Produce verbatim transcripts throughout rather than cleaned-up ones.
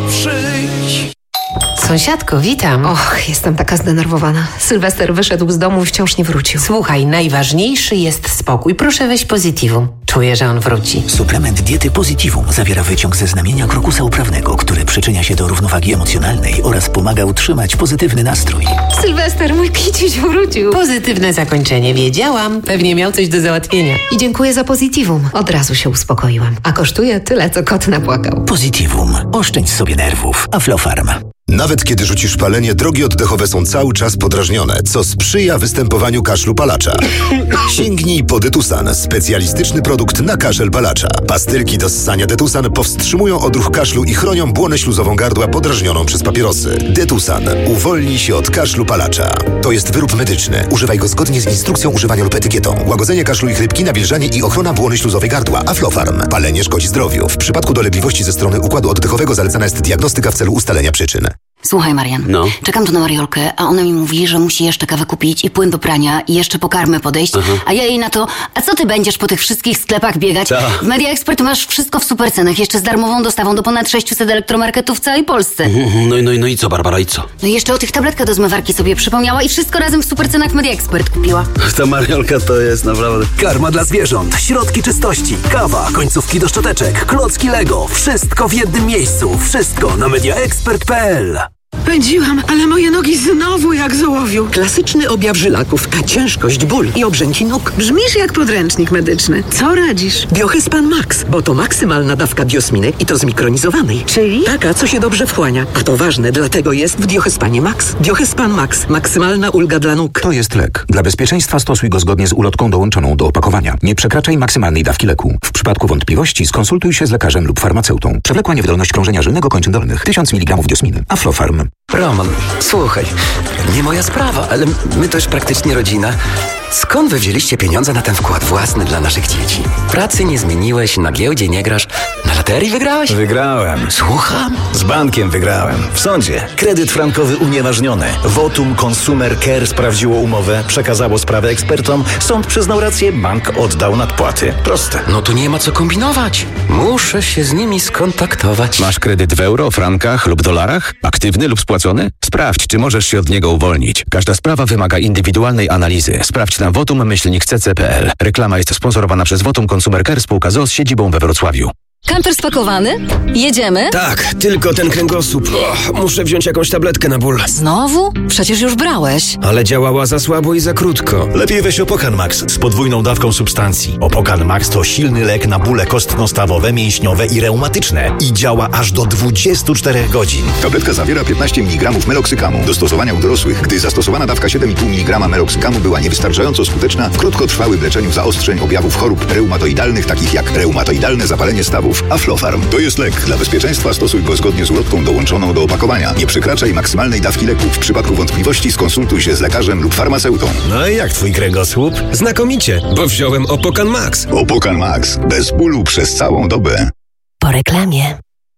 przyjdź. Sąsiadko, witam. Och, jestem taka zdenerwowana. Sylwester wyszedł z domu i wciąż nie wrócił. Słuchaj, najważniejszy jest spokój. Proszę weź Positivum. Czuję, że on wróci. Suplement diety Positivum zawiera wyciąg ze znamienia krokusa uprawnego, który przyczynia się do równowagi emocjonalnej oraz pomaga utrzymać pozytywny nastrój. Sylwester, mój kiciuś wrócił. Pozytywne zakończenie, wiedziałam. Pewnie miał coś do załatwienia. I dziękuję za Positivum. Od razu się uspokoiłam. A kosztuje tyle, co kot napłakał. Positivum. Oszczędź sobie nerwów. Aflofarm. Nawet kiedy rzucisz palenie, drogi oddechowe są cały czas podrażnione, co sprzyja występowaniu kaszlu palacza. Sięgnij po Detusan, specjalistyczny produkt na kaszel palacza. Pastylki do ssania Detusan powstrzymują odruch kaszlu i chronią błonę śluzową gardła podrażnioną przez papierosy. Detusan. Uwolnij się od kaszlu palacza. To jest wyrób medyczny. Używaj go zgodnie z instrukcją używania lub etykietą. Łagodzenie kaszlu i chrypki, nawilżanie i ochrona błony śluzowej gardła. Aflofarm. Palenie szkodzi zdrowiu. W przypadku dolegliwości ze strony układu oddechowego zalecana jest diagnostyka w celu ustalenia przyczyn. Słuchaj, Marian, no. Czekam tu na Mariolkę, a ona mi mówi, że musi jeszcze kawę kupić i płyn do prania i jeszcze po karmę podejść, Aha. a ja jej na to, a co ty będziesz po tych wszystkich sklepach biegać? Ta. W Media Expert masz wszystko w supercenach, jeszcze z darmową dostawą do ponad sześciuset elektromarketów w całej Polsce. No i, no, i, no i co, Barbara, i co? No i jeszcze o tych tabletkach do zmywarki sobie przypomniała i wszystko razem w supercenach w Media Expert kupiła. Ta Mariolka to jest naprawdę... Karma dla zwierząt, środki czystości, kawa, końcówki do szczoteczek, klocki Lego. Wszystko w jednym miejscu. Wszystko na media expert kropka p l. Pędziłam, ale moje nogi znowu jak z ołowiu. Klasyczny objaw żylaków, a ciężkość, ból i obrzęki nóg. Brzmisz jak podręcznik medyczny. Co radzisz? Diohespan Max, bo to maksymalna dawka diosminek i to zmikronizowanej. Czyli? Taka, co się dobrze wchłania. A to ważne, dlatego jest w Diohespanie Max. Diohespan Max. Maksymalna ulga dla nóg. To jest lek. Dla bezpieczeństwa stosuj go zgodnie z ulotką dołączoną do opakowania. Nie przekraczaj maksymalnej dawki leku. W przypadku wątpliwości skonsultuj się z lekarzem lub farmaceutą. Przewlekła niewydolność krążenia żylnego kończyn dolnych. tysiąc miligramów diosminy. Aflofarm. Roman, słuchaj, nie moja sprawa, ale my też praktycznie rodzina. Skąd wy wzięliście pieniądze na ten wkład własny dla naszych dzieci? Pracy nie zmieniłeś, na giełdzie nie grasz, na loterii wygrałeś? Wygrałem. Słucham? Z bankiem wygrałem. W sądzie. Kredyt frankowy unieważniony. Votum Consumer Care sprawdziło umowę, przekazało sprawę ekspertom, sąd przyznał rację, bank oddał nadpłaty. Proste. No to nie ma co kombinować. Muszę się z nimi skontaktować. Masz kredyt w euro, frankach lub dolarach? Aktywny lub spłacony? Sprawdź, czy możesz się od niego uwolnić. Każda sprawa wymaga indywidualnej analizy. Sprawdź na votum myślnik c c kropka p l. Reklama jest sponsorowana przez Votum Consumer Care, spółka z o o z siedzibą we Wrocławiu. Kamper spakowany? Jedziemy? Tak, tylko ten kręgosłup. O, muszę wziąć jakąś tabletkę na ból. Znowu? Przecież już brałeś. Ale działała za słabo i za krótko. Lepiej weź Opokan Max z podwójną dawką substancji. Opokan Max to silny lek na bóle kostno-stawowe, mięśniowe i reumatyczne. I działa aż do dwudziestu czterech godzin. Tabletka zawiera piętnaście miligramów meloksykamu. Do stosowania u dorosłych, gdy zastosowana dawka siedem i pół miligrama meloksykamu była niewystarczająco skuteczna w krótkotrwałym leczeniu zaostrzeń objawów chorób reumatoidalnych, takich jak reumatoidalne zapalenie stawów. Aflofarm. To jest lek. Dla bezpieczeństwa stosuj go zgodnie z ulotką dołączoną do opakowania. Nie przekraczaj maksymalnej dawki leku. W przypadku wątpliwości skonsultuj się z lekarzem lub farmaceutą. No i jak twój kręgosłup? Znakomicie, bo wziąłem Opokan Max. Opokan Max. Bez bólu przez całą dobę. Po reklamie.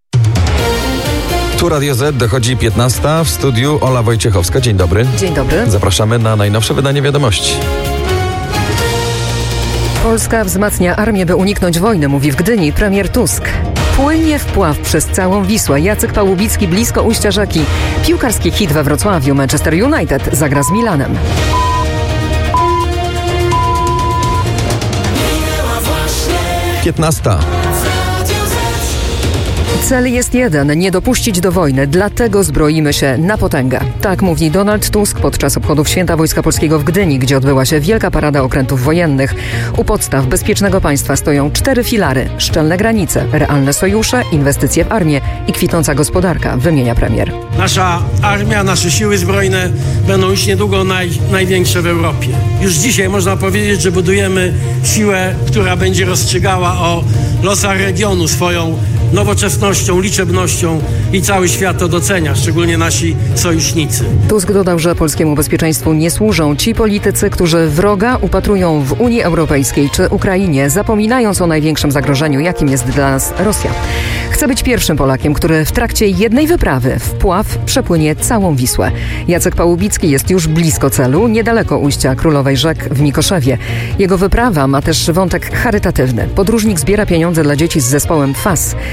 Tu Radio Z, dochodzi piętnasta, w studiu Ola Wojciechowska. Dzień dobry. Dzień dobry. Zapraszamy na najnowsze wydanie Wiadomości. Polska wzmacnia armię, by uniknąć wojny, mówi w Gdyni premier Tusk. Płynie wpław przez całą Wisłę. Jacek Pałubicki blisko ujścia rzeki. Piłkarski hit we Wrocławiu. Manchester United zagra z Milanem. piętnasta. Cel jest jeden – nie dopuścić do wojny, dlatego zbroimy się na potęgę. Tak mówi Donald Tusk podczas obchodów Święta Wojska Polskiego w Gdyni, gdzie odbyła się wielka parada okrętów wojennych. U podstaw bezpiecznego państwa stoją cztery filary – szczelne granice, realne sojusze, inwestycje w armię i kwitnąca gospodarka, wymienia premier. Nasza armia, nasze siły zbrojne będą już niedługo naj, największe w Europie. Już dzisiaj można powiedzieć, że budujemy siłę, która będzie rozstrzygała o losach regionu swoją nowoczesnością, liczebnością i cały świat to docenia, szczególnie nasi sojusznicy. Tusk dodał, że polskiemu bezpieczeństwu nie służą ci politycy, którzy wroga upatrują w Unii Europejskiej czy Ukrainie, zapominając o największym zagrożeniu, jakim jest dla nas Rosja. Chce być pierwszym Polakiem, który w trakcie jednej wyprawy wpław przepłynie całą Wisłę. Jacek Pałubicki jest już blisko celu, niedaleko ujścia Królowej Rzek w Mikoszewie. Jego wyprawa ma też wątek charytatywny. Podróżnik zbiera pieniądze dla dzieci z zespołem F A S.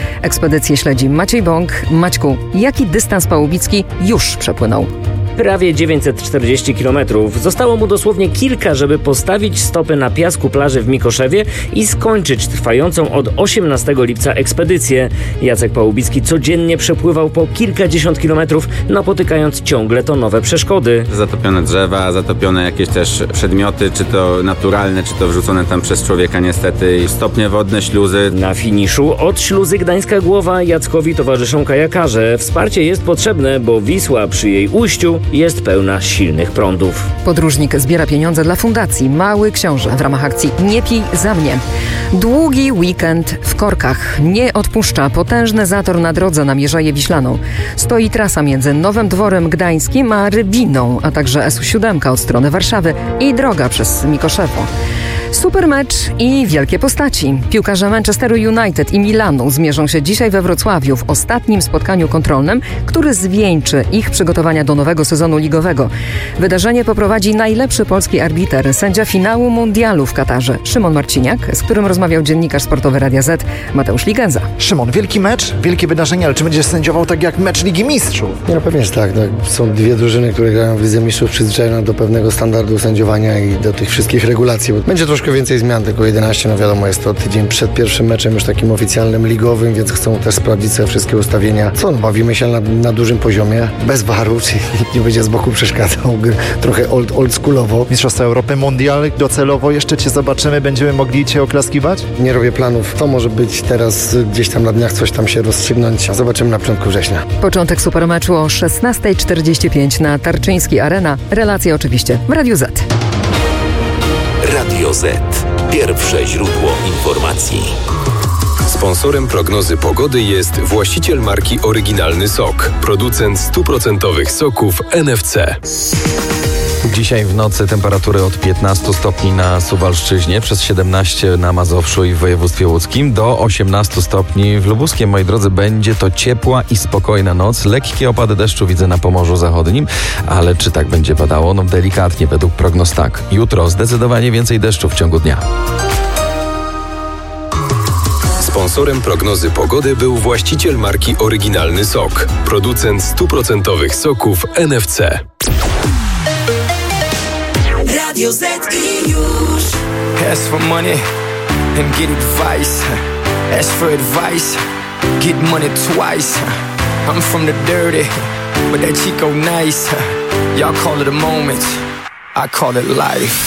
Ekspedycję śledzi Maciej Bąk. Maćku, jaki dystans pałubicki już przepłynął? Prawie dziewięćset czterdzieści kilometrów. Zostało mu dosłownie kilka, żeby postawić stopy na piasku plaży w Mikoszewie i skończyć trwającą od osiemnastego lipca ekspedycję. Jacek Pałubicki codziennie przepływał po kilkadziesiąt kilometrów, napotykając ciągle to nowe przeszkody. Zatopione drzewa, zatopione jakieś też przedmioty, czy to naturalne, czy to wrzucone tam przez człowieka niestety. Stopnie wodne, śluzy. Na finiszu od śluzy Gdańska Głowa Jackowi towarzyszą kajakarze. Wsparcie jest potrzebne, bo Wisła przy jej ujściu jest pełna silnych prądów. Podróżnik zbiera pieniądze dla fundacji Mały Książę w ramach akcji Nie pij za mnie. Długi weekend w korkach. Nie odpuszcza potężny zator na drodze na Mierzeję Wiślaną. Stoi trasa między Nowym Dworem Gdańskim a Rybiną, a także S U siedem od strony Warszawy i droga przez Mikoszewo. Super mecz i wielkie postaci. Piłkarze Manchesteru United i Milanu zmierzą się dzisiaj we Wrocławiu w ostatnim spotkaniu kontrolnym, który zwieńczy ich przygotowania do nowego sezonu ligowego. Wydarzenie poprowadzi najlepszy polski arbiter, sędzia finału mundialu w Katarze, Szymon Marciniak, z którym rozmawiał dziennikarz sportowy Radia Z, Mateusz Ligenza. Szymon, wielki mecz, wielkie wydarzenie, ale czy będziesz sędziował tak jak mecz Ligi Mistrzów? Nie, no pewnie tak. No, są dwie drużyny, które grają w Lidze Mistrzów, przyzwyczajone do pewnego standardu sędziowania i do tych wszystkich regulacji. Będzie troszkę więcej zmian, tylko jedenaście, no wiadomo, jest to tydzień przed pierwszym meczem już takim oficjalnym ligowym, więc chcą też sprawdzić sobie wszystkie ustawienia. Co, no, bawimy się na, na dużym poziomie, bez waru, czyli nikt nie będzie z boku przeszkadzał, trochę old, oldschoolowo. Mistrzostwa Europy, mundial, docelowo jeszcze Cię zobaczymy, będziemy mogli Cię oklaskiwać? Nie robię planów, to może być teraz gdzieś tam na dniach coś tam się rozstrzygnąć, zobaczymy na początku września. Początek supermeczu o szesnasta czterdzieści pięć na Tarczyńskiej Arena, relacje oczywiście w Radiu Z. Radio Z. Pierwsze źródło informacji. Sponsorem prognozy pogody jest właściciel marki Oryginalny Sok, producent stuprocentowych soków N F C. Dzisiaj w nocy temperatury od piętnastu stopni na Suwalszczyźnie, przez siedemnaście na Mazowszu i w województwie łódzkim, do osiemnastu stopni w Lubuskiem. Moi drodzy, będzie to ciepła i spokojna noc. Lekkie opady deszczu widzę na Pomorzu Zachodnim, ale czy tak będzie padało? No delikatnie, według prognoz tak. Jutro zdecydowanie więcej deszczu w ciągu dnia. Sponsorem prognozy pogody był właściciel marki Oryginalny Sok, producent stuprocentowych soków N F C. Radio Z i już. Ask for money and get advice. Ask for advice, get money twice. I'm from the dirty, but that Chico nice. Y'all call it a moment, I call it life.